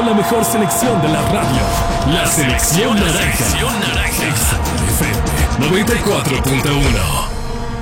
la mejor selección de la radio. La Selección Naranja. Exa FM 94.1.